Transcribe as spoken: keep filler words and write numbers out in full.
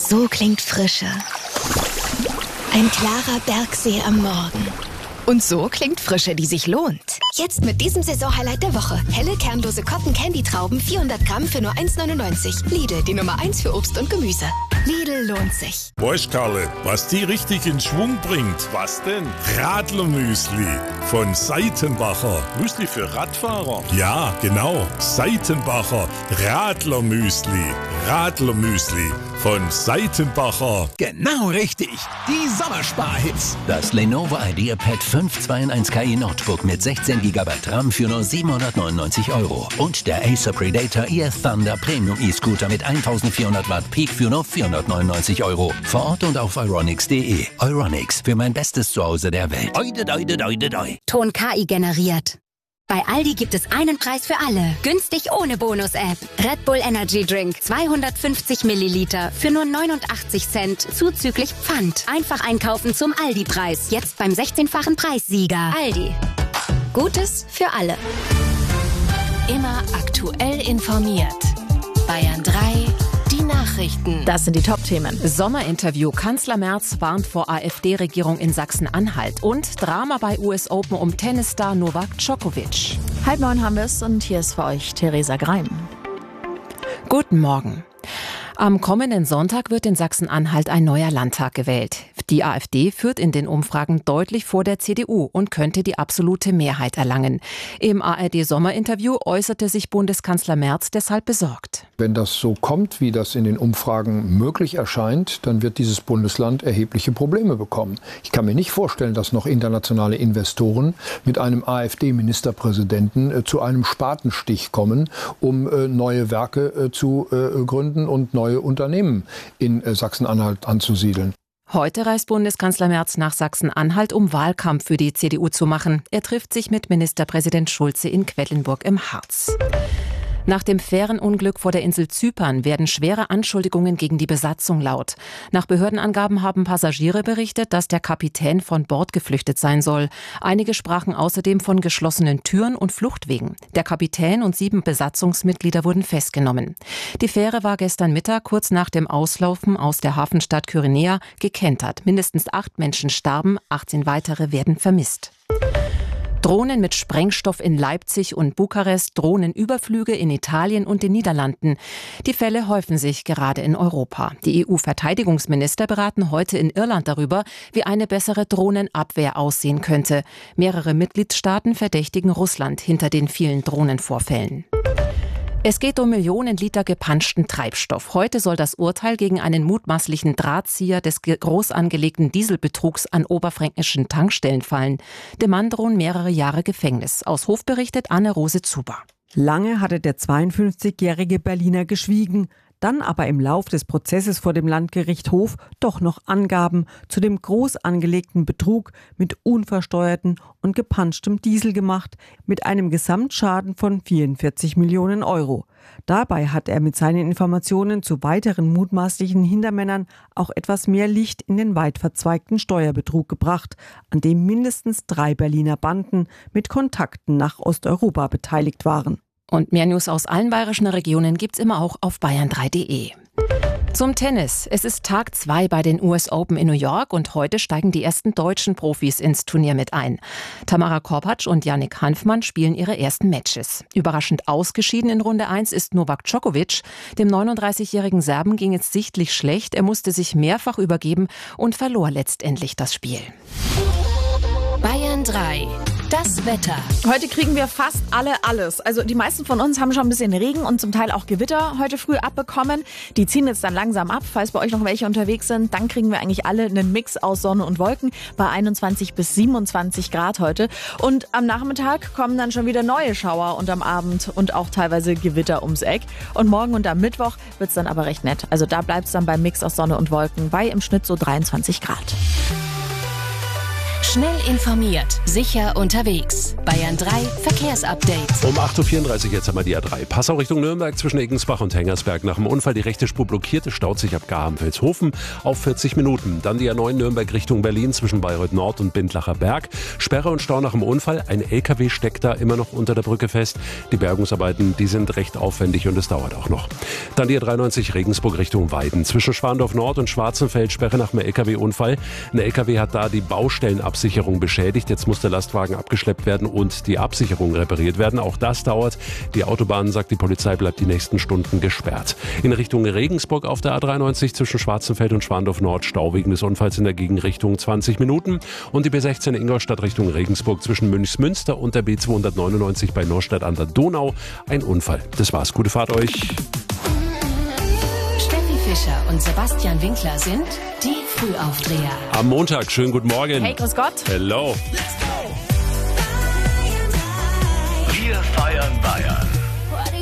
So klingt Frische. Ein klarer Bergsee am Morgen. Und so klingt Frische, die sich lohnt. Jetzt mit diesem Saisonhighlight der Woche. Helle, kernlose Cotton-Candy-Trauben, vierhundert Gramm für nur eins neunundneunzig. Lidl, die Nummer eins für Obst und Gemüse. Lidl lohnt sich. Weißt, Karle, was die richtig in Schwung bringt? Was denn? Radlermüsli von Seitenbacher. Müsli für Radfahrer? Ja, genau. Seitenbacher Radlermüsli. Radlermüsli von Seitenbacher. Genau richtig. Die Sommersparhits. Das Lenovo IdeaPad fünf zwei in eins K I Notebook mit sechzehn Gigabyte RAM für nur siebenhundertneunundneunzig Euro. Und der Acer Predator E F Thunder Premium E-Scooter mit eintausendvierhundert Watt Peak für nur vierhundertneunundneunzig Euro. Vor Ort und auf euronics punkt de. Euronics, für mein bestes Zuhause der Welt. Oide, oide, oide, oide. Ton K I generiert. Bei Aldi gibt es einen Preis für alle. Günstig ohne Bonus-App. Red Bull Energy Drink zweihundertfünfzig Milliliter für nur neunundachtzig Cent zuzüglich Pfand. Einfach einkaufen zum Aldi-Preis. Jetzt beim sechzehnfachen Preissieger. Aldi. Gutes für alle. Immer aktuell informiert. Bayern drei. Die Nachrichten. Das sind die Top-Themen. Sommerinterview. Kanzler Merz warnt vor AfD-Regierung in Sachsen-Anhalt. Und Drama bei U S Open um Tennisstar Novak Djokovic. Halb neun haben wir es und hier ist für euch Theresa Greim. Guten Morgen. Am kommenden Sonntag wird in Sachsen-Anhalt ein neuer Landtag gewählt. Die AfD führt in den Umfragen deutlich vor der C D U und könnte die absolute Mehrheit erlangen. Im A R D-Sommerinterview äußerte sich Bundeskanzler Merz deshalb besorgt. Wenn das so kommt, wie das in den Umfragen möglich erscheint, dann wird dieses Bundesland erhebliche Probleme bekommen. Ich kann mir nicht vorstellen, dass noch internationale Investoren mit einem AfD-Ministerpräsidenten äh, zu einem Spatenstich kommen, um äh, neue Werke äh, zu äh, gründen und neue Unternehmen in äh, Sachsen-Anhalt anzusiedeln. Heute reist Bundeskanzler Merz nach Sachsen-Anhalt, um Wahlkampf für die C D U zu machen. Er trifft sich mit Ministerpräsident Schulze in Quedlinburg im Harz. Nach dem Fährenunglück vor der Insel Zypern werden schwere Anschuldigungen gegen die Besatzung laut. Nach Behördenangaben haben Passagiere berichtet, dass der Kapitän von Bord geflüchtet sein soll. Einige sprachen außerdem von geschlossenen Türen und Fluchtwegen. Der Kapitän und sieben Besatzungsmitglieder wurden festgenommen. Die Fähre war gestern Mittag kurz nach dem Auslaufen aus der Hafenstadt Kyrenia gekentert. Mindestens acht Menschen starben, achtzehn weitere werden vermisst. Drohnen mit Sprengstoff in Leipzig und Bukarest, Drohnenüberflüge in Italien und den Niederlanden. Die Fälle häufen sich gerade in Europa. Die E U-Verteidigungsminister beraten heute in Irland darüber, wie eine bessere Drohnenabwehr aussehen könnte. Mehrere Mitgliedstaaten verdächtigen Russland hinter den vielen Drohnenvorfällen. Es geht um Millionen Liter gepanschten Treibstoff. Heute soll das Urteil gegen einen mutmaßlichen Drahtzieher des groß angelegten Dieselbetrugs an oberfränkischen Tankstellen fallen. Dem Mann drohen mehrere Jahre Gefängnis. Aus Hof berichtet Anne-Rose Zuber. Lange hatte der zweiundfünfzigjährige Berliner geschwiegen. Dann aber im Lauf des Prozesses vor dem Landgericht Hof doch noch Angaben zu dem groß angelegten Betrug mit unversteuertem und gepanschtem Diesel gemacht, mit einem Gesamtschaden von vierundvierzig Millionen Euro. Dabei hat er mit seinen Informationen zu weiteren mutmaßlichen Hintermännern auch etwas mehr Licht in den weit verzweigten Steuerbetrug gebracht, an dem mindestens drei Berliner Banden mit Kontakten nach Osteuropa beteiligt waren. Und mehr News aus allen bayerischen Regionen gibt's immer auch auf bayern drei punkt de. Zum Tennis. Es ist Tag zwei bei den U S Open in New York und heute steigen die ersten deutschen Profis ins Turnier mit ein. Tamara Korpatsch und Yannick Hanfmann spielen ihre ersten Matches. Überraschend ausgeschieden in Runde eins ist Novak Djokovic. Dem neununddreißigjährigen Serben ging es sichtlich schlecht. Er musste sich mehrfach übergeben und verlor letztendlich das Spiel. Bayern drei. Das Wetter. Heute kriegen wir fast alle alles. Also die meisten von uns haben schon ein bisschen Regen und zum Teil auch Gewitter heute früh abbekommen. Die ziehen jetzt dann langsam ab. Falls bei euch noch welche unterwegs sind, dann kriegen wir eigentlich alle einen Mix aus Sonne und Wolken bei einundzwanzig bis siebenundzwanzig Grad heute. Und am Nachmittag kommen dann schon wieder neue Schauer und am Abend und auch teilweise Gewitter ums Eck. Und morgen und am Mittwoch wird's dann aber recht nett. Also da bleibt's dann beim Mix aus Sonne und Wolken bei im Schnitt so dreiundzwanzig Grad. Schnell informiert, sicher unterwegs. Bayern drei Verkehrsupdate. Um acht Uhr vierunddreißig jetzt haben wir die A drei. Passau Richtung Nürnberg zwischen Eggensbach und Hengersberg. Nach dem Unfall die rechte Spur blockiert. Es staut sich ab Garham-Vilshofen auf vierzig Minuten. Dann die A neun Nürnberg Richtung Berlin zwischen Bayreuth Nord und Bindlacher Berg. Sperre und Stau nach dem Unfall. Ein L K W steckt da immer noch unter der Brücke fest. Die Bergungsarbeiten, die sind recht aufwendig und es dauert auch noch. Dann die A dreiundneunzig Regensburg Richtung Weiden. Zwischen Schwandorf Nord und Schwarzenfeld Sperre nach dem L K W-Unfall. Ein L K W hat da die Baustellenabsicherung beschädigt. Jetzt muss der Lastwagen abgeschleppt werden und die Absicherung repariert werden. Auch das dauert. Die Autobahn, sagt die Polizei, bleibt die nächsten Stunden gesperrt. In Richtung Regensburg auf der A dreiundneunzig zwischen Schwarzenfeld und Schwandorf Nord Stau wegen des Unfalls in der Gegenrichtung zwanzig Minuten. Und die B sechzehn Ingolstadt Richtung Regensburg zwischen Münchsmünster und der B zweihundertneunundneunzig bei Norstedt an der Donau. Ein Unfall. Das war's. Gute Fahrt euch. Fischer und Sebastian Winkler sind die Frühaufdreher. Am Montag, schönen guten Morgen. Hey, grüß Gott. Hello. Wir feiern Bayern.